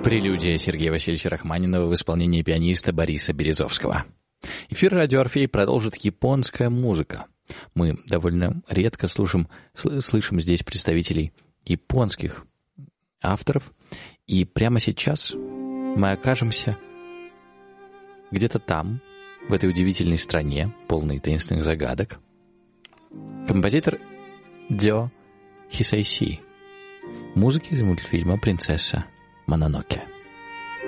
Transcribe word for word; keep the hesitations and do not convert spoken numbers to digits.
Прелюдия Сергея Васильевича Рахманинова в исполнении пианиста Бориса Березовского. Эфир «Радио Орфей» продолжит японская музыка. Мы довольно редко слушаем, слышим здесь представителей японских авторов. И прямо сейчас мы окажемся где-то там, в этой удивительной стране, полной таинственных загадок. Композитор Дзё Хисайси. Музыки из мультфильма «Принцесса Мононоке».